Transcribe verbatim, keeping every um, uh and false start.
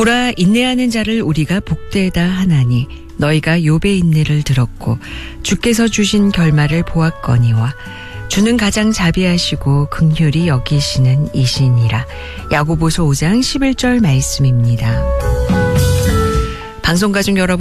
보라, 인내하는 자를 우리가 복되다 하나니 너희가 욥의 인내를 들었고 주께서 주신 결말을 보았거니와 주는 가장 자비하시고 긍휼히 여기시는 이시니라. 야고보서 오 장 십일 절 말씀입니다. 방송 가족 여러분,